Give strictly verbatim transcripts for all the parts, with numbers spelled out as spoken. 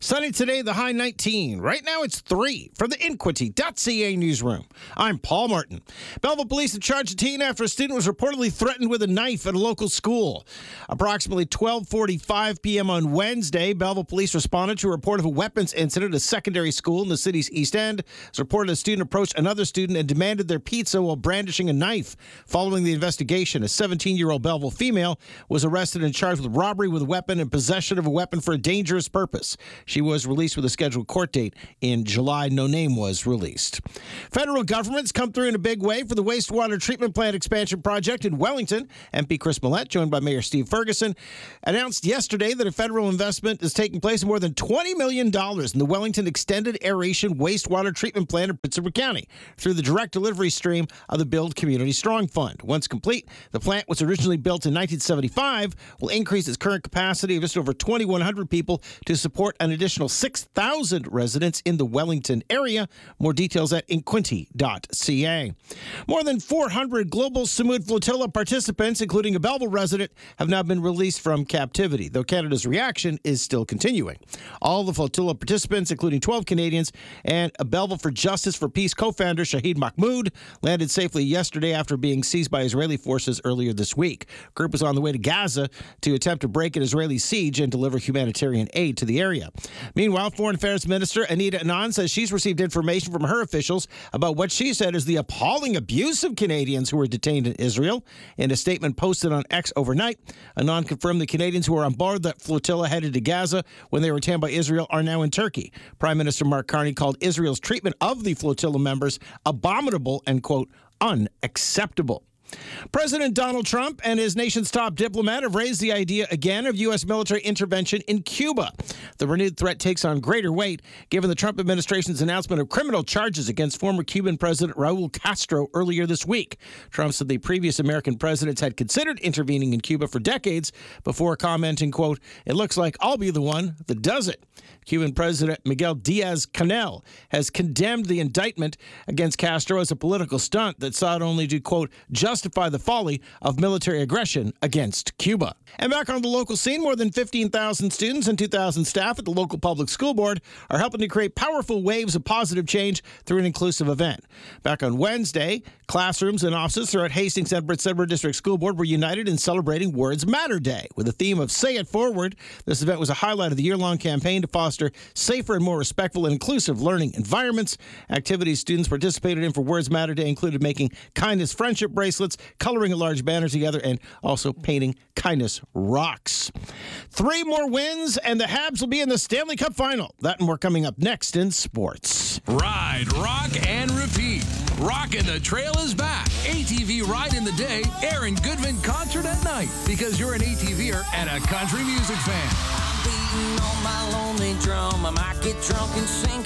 Sunny today, the high nineteen. Right now it's three. From the Inquity dot C A newsroom, I'm Paul Martin. Belleville police have charged a teen after a student was reportedly threatened with a knife at a local school. Approximately twelve forty-five p.m. on Wednesday, Belleville police responded to a report of a weapons incident at a secondary school in the city's East End. It's reported a student approached another student and demanded their pizza while brandishing a knife. Following the investigation, a seventeen-year-old Belleville female was arrested and charged with robbery with a weapon and possession of a weapon for a dangerous purpose. She was released with a scheduled court date in July. No name was released. Federal government's come through in a big way for the wastewater treatment plant expansion project in Wellington. M P Chris Millett, joined by Mayor Steve Ferguson, announced yesterday that a federal investment is taking place of more than twenty million dollars in the Wellington Extended Aeration Wastewater Treatment Plant in Prince Edward County through the direct delivery stream of the Build Community Strong Fund. Once complete, the plant was originally built in nineteen seventy-five, will increase its current capacity of just over twenty-one hundred people to support an additional six thousand residents in the Wellington area. More details at inquity dot C A. More than four hundred global Samud Flotilla participants, including a Belleville resident, have now been released from captivity, though Canada's reaction is still continuing. All the flotilla participants, including twelve Canadians and a Belleville for Justice for Peace co-founder Shahid Mahmoud, landed safely yesterday after being seized by Israeli forces earlier this week. The group was on the way to Gaza to attempt to break an Israeli siege and deliver humanitarian aid to the area. Meanwhile, Foreign Affairs Minister Anita Anand says she's received information from her officials about what she said is the appalling abuse of Canadians who were detained in Israel. In a statement posted on X overnight, Anand confirmed the Canadians who were on board that flotilla headed to Gaza when they were detained by Israel are now in Turkey. Prime Minister Mark Carney called Israel's treatment of the flotilla members abominable and, quote, unacceptable. President Donald Trump and his nation's top diplomat have raised the idea again of U S military intervention in Cuba. The renewed threat takes on greater weight given the Trump administration's announcement of criminal charges against former Cuban President Raul Castro earlier this week. Trump said the previous American presidents had considered intervening in Cuba for decades before commenting, quote, "It looks like I'll be the one that does it." Cuban President Miguel Diaz-Canel has condemned the indictment against Castro as a political stunt that sought only to, quote, justify the folly of military aggression against Cuba. And back on the local scene, more than fifteen thousand students and two thousand staff at the local public school board are helping to create powerful waves of positive change through an inclusive event. Back on Wednesday, classrooms and offices throughout Hastings and Prince Edward District School Board were united in celebrating Words Matter Day with the theme of Say It Forward. This event was a highlight of the year-long campaign to foster safer and more respectful and inclusive learning environments. Activities students participated in for Words Matter Day included making kindness friendship bracelets, coloring a large banner together, and also painting kindness rocks. Three more wins, and the Habs will be in the Stanley Cup Final. That and more coming up next in sports. Ride, rock, and repeat. Rockin' the Trail is back. A T V Ride in the Day, Aaron Goodman Concert at Night. Because you're an ATVer and a country music fan. I'm beating on my lonely drum. I might get drunk and sing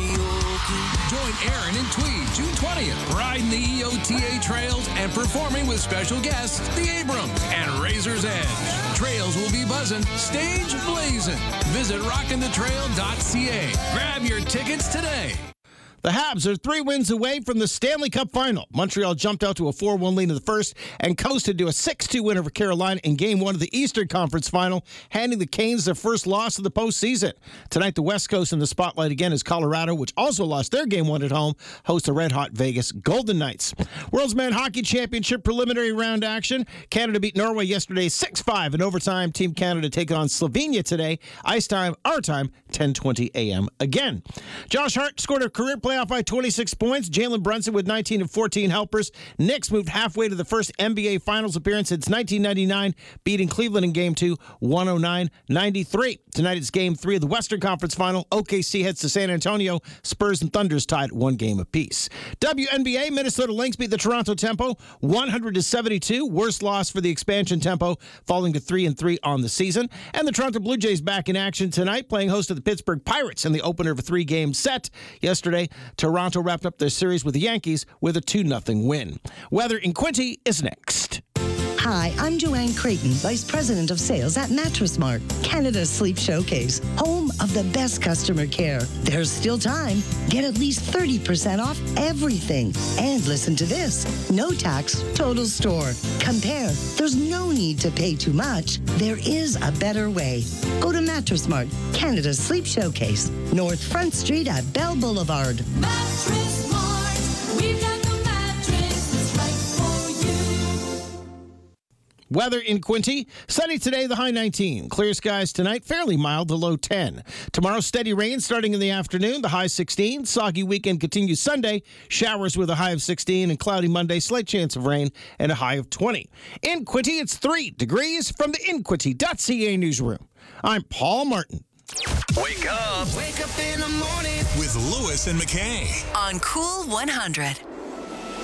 karaoke. Join Aaron and Tweed June twentieth, riding the E O T A trails and performing with special guests, the Abrams and Razor's Edge. Trails will be buzzing, stage blazing. Visit rockin the trail dot C A. Grab your tickets today. The Habs are three wins away from the Stanley Cup Final. Montreal jumped out to a four one lead in the first and coasted to a six two win over Carolina in Game one of the Eastern Conference Final, handing the Canes their first loss of the postseason. Tonight, the West Coast in the spotlight again is Colorado, which also lost their Game one at home, hosts the red-hot Vegas Golden Knights. World's Man Hockey Championship preliminary round action. Canada beat Norway yesterday six five in overtime. Team Canada taking on Slovenia today. Ice time, our time, ten twenty a.m. again. Josh Hart scored a career play Playoff by twenty-six points. Jalen Brunson with nineteen and fourteen helpers. Knicks moved halfway to the first N B A Finals appearance since nineteen ninety-nine, beating Cleveland in Game two, one oh nine ninety-three. Tonight it's Game three of the Western Conference Final. O K C heads to San Antonio. Spurs and Thunders tied at one game apiece. W N B A, Minnesota Lynx beat the Toronto Tempo one hundred to seventy-two. Worst loss for the expansion Tempo, falling to three and three on the season. And the Toronto Blue Jays back in action tonight, playing host to the Pittsburgh Pirates in the opener of a three-game set. Yesterday, Toronto wrapped up their series with the Yankees with a two nothing win. Weather in Quincy is next. Hi, I'm Joanne Creighton, Vice President of Sales at Mattress Mart, Canada's sleep showcase, home of the best customer care. There's still time. Get at least thirty percent off everything. And listen to this. No tax, total store. Compare. There's no need to pay too much. There is a better way. Go to Mattress Mart, Canada's sleep showcase, North Front Street at Bell Boulevard. Mattress Mart, we've got the mattress that's right for you. Weather in Quinte. Sunny today, the high nineteen. Clear skies tonight, fairly mild, the low ten. Tomorrow, steady rain starting in the afternoon, the high sixteen. Soggy weekend continues Sunday. Showers with a high of sixteen, and cloudy Monday, slight chance of rain and a high of twenty. In Quinte, it's three degrees from the Inquity dot C A newsroom. I'm Paul Martin. Wake up Wake up in the morning with Lewis and McKay. On Cool one hundred.